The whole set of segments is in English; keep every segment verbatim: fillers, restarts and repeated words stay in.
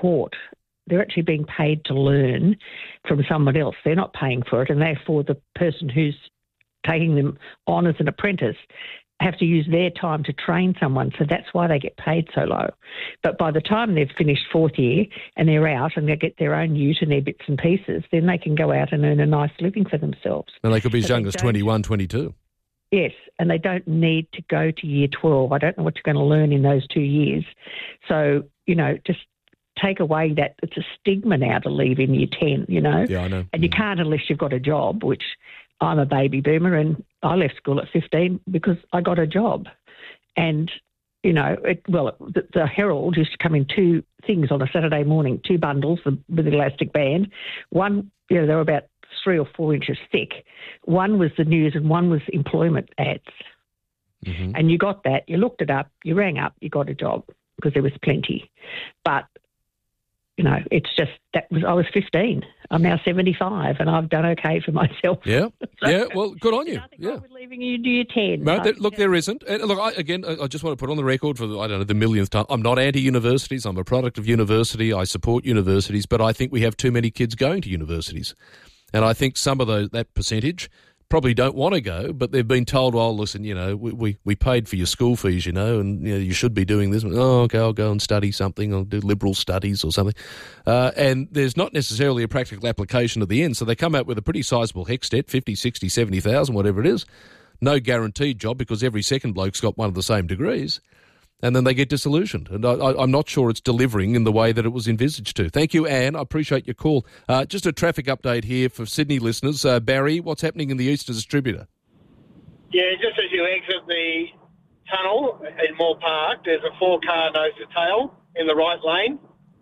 taught. They're actually being paid to learn from someone else. They're not paying for it, and therefore the person who's taking them on as an apprentice have to use their time to train someone, so that's why they get paid so low. But by the time they've finished fourth year and they're out and they get their own ute and their bits and pieces, then they can go out and earn a nice living for themselves. And they could be as but young as twenty-one, twenty-two. Yes, and they don't need to go to year twelve. I don't know what you're going to learn in those two years. So, you know, just take away that it's a stigma now to leave in year ten, you know. Yeah, I know. And you can't unless you've got a job, which I'm a baby boomer and I left school at fifteen because I got a job. And, you know, it, well, the, the Herald used to come in two things on a Saturday morning, two bundles with an elastic band. One, you know, they were about three or four inches thick. One was the news and one was employment ads. Mm-hmm. And you got that, you looked it up, you rang up, you got a job because there was plenty. But you know, it's just that was I was fifteen. I'm now seventy-five, and I've done okay for myself. Yeah, so, yeah. Well, good on you. Nothing yeah. wrong with leaving you to year ten. No, there, look, there isn't. And look, I, again, I just want to put on the record for the, I don't know the millionth time. I'm not anti-universities. I'm a product of university. I support universities, but I think we have too many kids going to universities, and I think some of those that percentage probably don't want to go, but they've been told, oh, listen, you know, we, we, we paid for your school fees, you know, and you know, you should be doing this. Oh, okay, I'll go and study something. I'll do liberal studies or something. Uh, and there's not necessarily a practical application at the end. So they come out with a pretty sizable HECS debt, fifty, sixty, seventy thousand, whatever it is. No guaranteed job because every second bloke's got one of the same degrees. And then they get disillusioned. And I, I, I'm not sure it's delivering in the way that it was envisaged to. Thank you, Anne. I appreciate your call. Uh, just a traffic update here for Sydney listeners. Uh, Barry, what's happening in the Eastern Distributor? Yeah, just as you exit the tunnel in Moore Park, there's a four-car nose-to-tail in the right lane.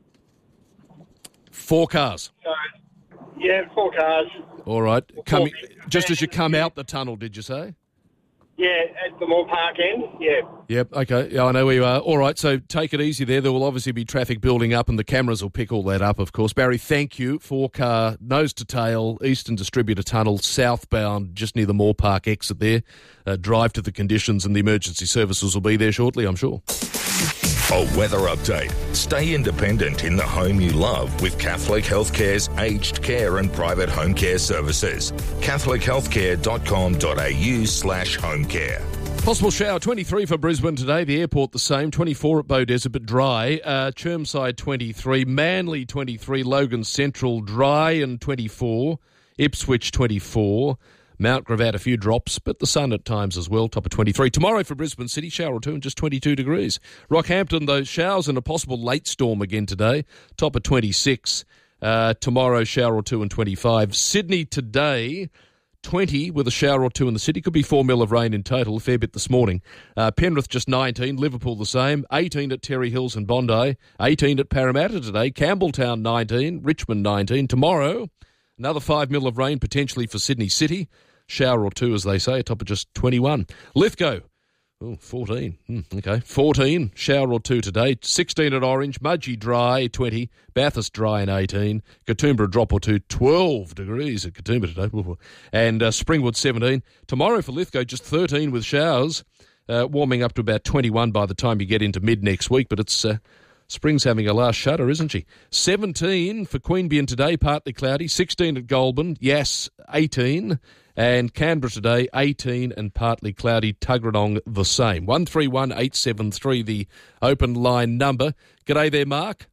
Four cars? So, yeah, four cars. All right. Four Coming, cars. just as you come out the tunnel, did you say? Yeah, at the Moore Park end, yeah. Yep, okay. Yeah, I know where you are. All right, so take it easy there. There will obviously be traffic building up and the cameras will pick all that up, of course. Barry, thank you. Four-car, nose-to-tail, Eastern Distributor Tunnel, southbound, just near the Moore Park exit there. Uh, drive to the conditions and the emergency services will be there shortly, I'm sure. A weather update. Stay independent in the home you love with Catholic Healthcare's aged care and private home care services. catholic healthcare dot com dot a u slash home care. Possible shower, twenty-three for Brisbane today. The airport the same, twenty-four at Beaudesert, but dry. Uh, Chermside, twenty-three. Manly, twenty-three. Logan Central, dry and twenty-four. Ipswich, twenty-four. Mount Gravatt, a few drops, but the sun at times as well, top of twenty-three. Tomorrow for Brisbane City, shower or two and just twenty-two degrees. Rockhampton, those showers and a possible late storm again today, top of twenty-six. Uh, tomorrow, shower or two and twenty-five. Sydney today, twenty with a shower or two in the city. Could be four mil of rain in total, a fair bit this morning. Uh, Penrith just nineteen, Liverpool the same, eighteen at Terry Hills and Bondi, eighteen at Parramatta today, Campbelltown nineteen, Richmond nineteen. Tomorrow, another five mil of rain potentially for Sydney City. Shower or two, as they say, a top of just twenty-one. Lithgow, oh, fourteen. Hmm, okay, fourteen. Shower or two today. sixteen at Orange. Mudgee dry, twenty. Bathurst dry and eighteen. Katoomba a drop or two, twelve degrees at Katoomba today. And uh, Springwood seventeen. Tomorrow for Lithgow, just thirteen with showers, uh, warming up to about twenty-one by the time you get into mid next week. But it's uh, spring's having a last shudder, isn't she? seventeen for Queanbeyan today, partly cloudy. sixteen at Goulburn. Yass, eighteen. And Canberra today, eighteen and partly cloudy. Tuggeranong, the same. one three one eight seven three, the open line number. G'day there, Mark.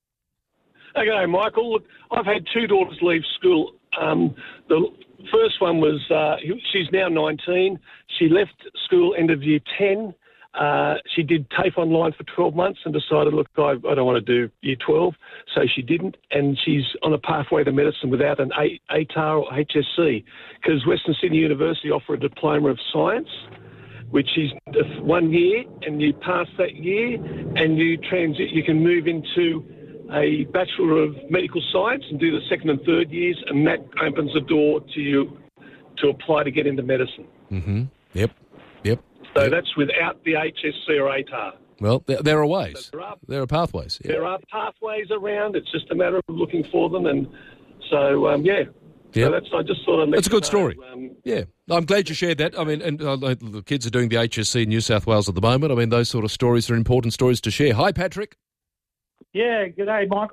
Okay, Michael. Look, I've had two daughters leave school. Um, the first one was, uh, she's now nineteen. She left school end of year ten. Uh, she did TAFE online for twelve months and decided, look, I, I don't want to do year twelve, so she didn't, and she's on a pathway to medicine without an A T A R or H S C, because Western Sydney University offer a diploma of science, which is one year, and you pass that year, and you transit. You can move into a Bachelor of Medical Science and do the second and third years, and that opens the door to you to apply to get into medicine. Mm-hmm. Yep. Yep. So yep. that's without the H S C or A T A R. Well, there, there are ways. So there, are, there are pathways. Yeah. There are pathways around. It's just a matter of looking for them. And so, um, yeah. Yep. So that's, I just thought I'd let That's a good know, story. Um, yeah. I'm glad you shared that. I mean, and uh, the kids are doing the H S C in New South Wales at the moment. I mean, those sort of stories are important stories to share. Hi, Patrick. Yeah, g'day, Michael.